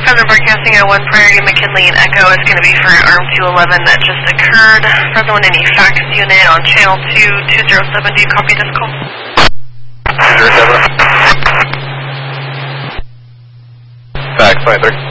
President broadcasting at 1 Prairie, McKinley and Echo is going to be for an Arm 211 that just occurred. Present one, any fax unit on channel 207. Do you copy this call? 207. Fax 23.